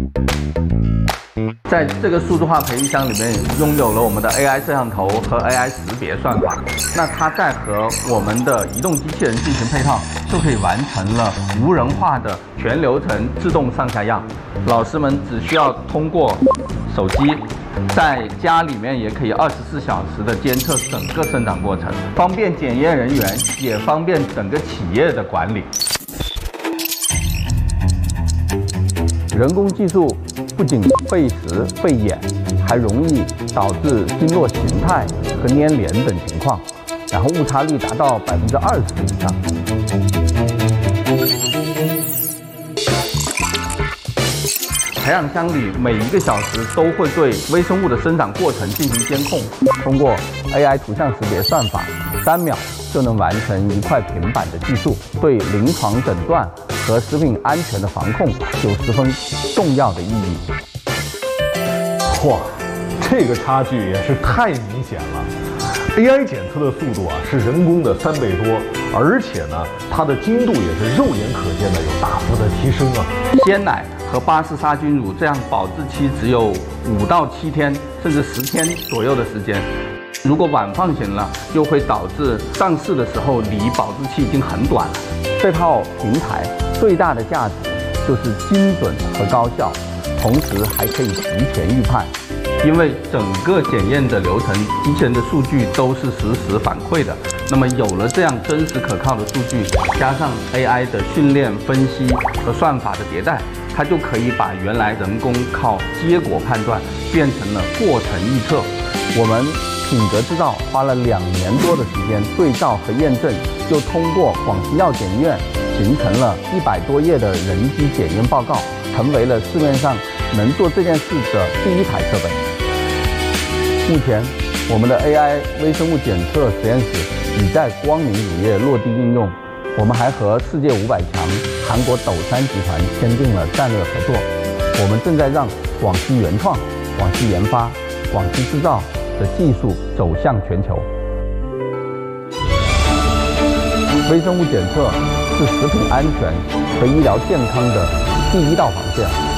在这个数字化培育箱里面，拥有了我们的 AI 摄像头和 AI 识别算法。那它再和我们的移动机器人进行配套，就可以完成了无人化的全流程自动上下样。老师们只需要通过手机，在家里面也可以24小时的监测整个生长过程，方便检验人员，也方便整个企业的管理。人工技术不仅费时费眼，还容易导致经络形态和粘连等情况，然后误差率达到20%以上。培养箱里每1个小时都会对微生物的生长过程进行监控，通过 AI 图像识别算法，3秒就能完成一块平板的技术，对临床诊断和食品安全的防控有十分重要的意义。 哇，这个差距也是太明显了。AI 检测的速度是人工的3倍多，而且呢，它的精度也是肉眼可见的有大幅的提升啊。 鲜奶和巴氏杀菌乳这样保质期只有5到7天，甚至10天左右的时间。如果晚放行了，又会导致上市的时候离保质期已经很短了。这套平台最大的价值就是精准和高效，同时还可以提前预判，因为整个检验的流程，机器人的数据都是实时反馈的。那么有了这样真实可靠的数据，加上 AI 的训练、分析和算法的迭代，它就可以把原来人工靠结果判断变成了过程预测。我们品格制造花了2年多的时间对照和验证，又通过广西药检院形成了100多页的人机检验报告，成为了市面上能做这件事的第1台设备。目前，我们的 AI 微生物检测实验室已在光明乳业落地应用。我们还和世界500强韩国斗山集团签订了战略合作。我们正在让广西原创、广西研发、广西制造的技术走向全球。微生物检测是食品安全和医疗健康的第1道防线。